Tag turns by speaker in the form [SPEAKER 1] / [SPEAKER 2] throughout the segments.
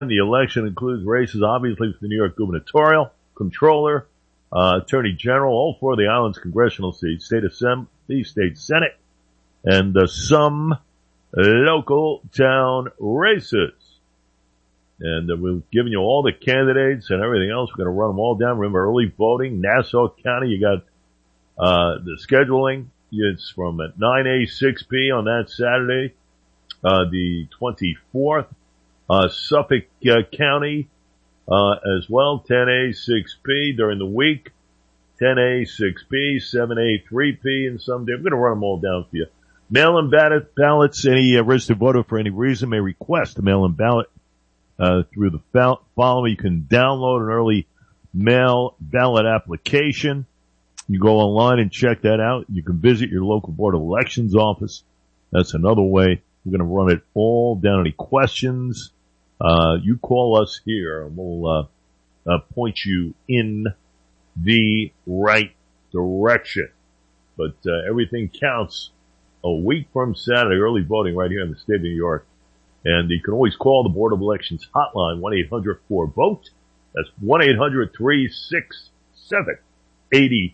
[SPEAKER 1] The election includes races, obviously, for the New York gubernatorial, controller, attorney general, all four of the island's congressional seats, state assembly, state senate, and some local town races. And we've given you all the candidates and everything else. We're going to run them all down. Remember, early voting, Nassau County, you got the scheduling. It's from at 9 a, 6 p on that Saturday, the 24th. Suffolk County as well, 10 a, 6 p during the week, 10 a, 6 p, 7 a, 3 p, and some day. We're going to run them all down for you. Mail-in ballots. Any registered voter for any reason may request a mail-in ballot through the following. You can download an early mail ballot application. You go online and check that out. You can visit your local board of elections office. That's another way. We're going to run it all down. Any questions? You call us here and we'll point you in the right direction. But everything counts a week from Saturday, early voting right here in the state of New York. And you can always call the Board of Elections hotline, 1-800-4-VOTE. That's 1-800-367-8683.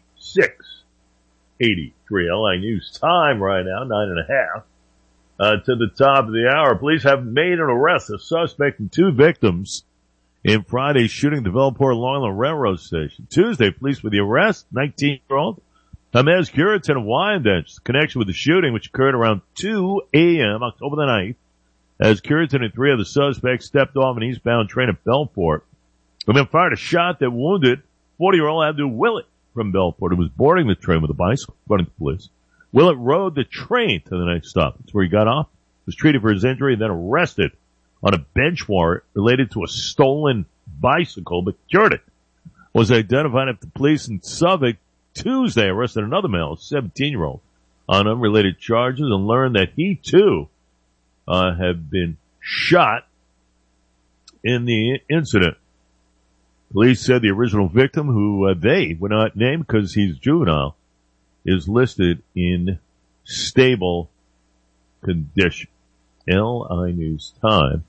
[SPEAKER 1] LI News time right now, 9:30. To the top of the hour, police have made an arrest, a suspect and two victims in Friday's shooting at the Bellport Long Island Railroad Station. Tuesday, police with the arrest, 19-year-old Hamez Curitan of Wyandanch, connection with the shooting, which occurred around 2 a.m., October the 9th, as Curitan and three of the suspects stepped off an eastbound train at Bellport. The men fired a shot that wounded 40-year-old Abdul Willett from Bellport, who was boarding the train with a bicycle, according to police. Willett rode the train to the next stop. That's where he got off, was treated for his injury, and then arrested on a bench warrant related to a stolen bicycle, but cured it. Was identified after police in Suffolk Tuesday arrested another male, a 17-year-old, on unrelated charges and learned that he, too, had been shot in the incident. Police said the original victim, who they would not name because he's juvenile, is listed in stable condition. LI News time,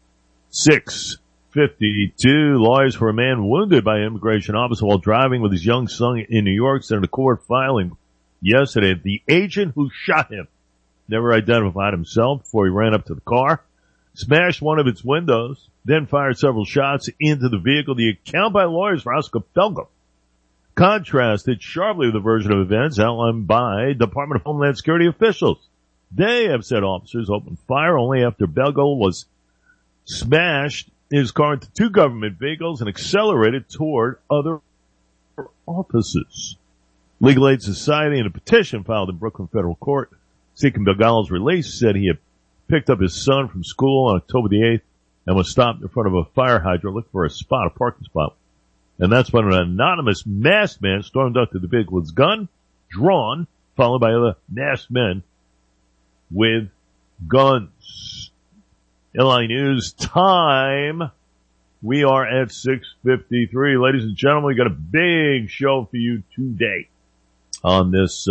[SPEAKER 1] 6:52. Lawyers for a man wounded by an immigration officer while driving with his young son in New York sent a court filing yesterday. The agent who shot him never identified himself before he ran up to the car, smashed one of its windows, then fired several shots into the vehicle. The account by lawyers for Oscar Pelgam contrasted sharply with the version of events outlined by Department of Homeland Security officials. They have said officers opened fire only after Belgo was smashed his car into two government vehicles and accelerated toward other offices. Legal Aid Society, in a petition filed in Brooklyn Federal Court seeking Belgalo's release, said he had picked up his son from school on October the 8th and was stopped in front of a fire hydrant looking for a parking spot. And that's when an anonymous masked man stormed up to the vehicle with his gun drawn, followed by other masked men with guns. LI News time. We are at 6:53. Ladies and gentlemen, we got a big show for you today on this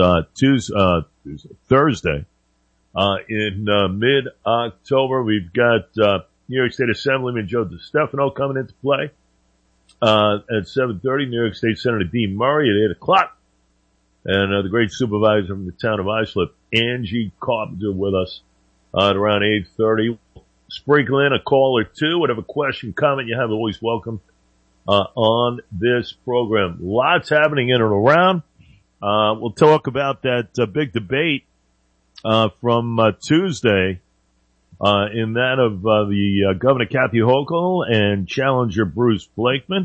[SPEAKER 1] Thursday. In mid-October, we've got New York State Assemblyman Joe DeStefano coming into play. At 7:30, New York State Senator Dean Murray at 8 o'clock. And the great supervisor from the town of Islip, Angie Carpenter, with us at around 8:30. Sprinkle in a call or two, whatever question, comment you have, always welcome on this program. Lots happening in and around. We'll talk about that big debate from Tuesday in that of the Governor Kathy Hochul and challenger Bruce Blakeman.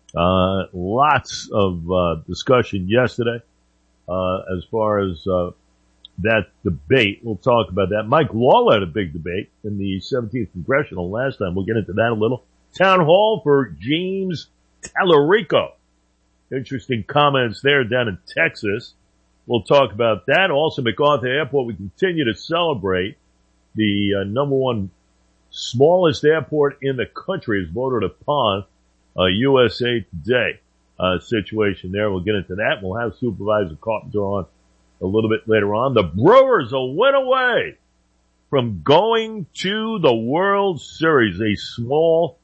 [SPEAKER 1] Lots of discussion yesterday as far as that debate. We'll talk about that. Mike Lawler had a big debate in the 17th Congressional last time. We'll get into that a little. Town Hall for James Tallarico. Interesting comments there down in Texas. We'll talk about that. Also, MacArthur Airport, we continue to celebrate the number one smallest airport in the country is voted upon USA Today situation there. We'll get into that. We'll have Supervisor Carpenter on a little bit later on. The Brewers a win away from going to the World Series. A small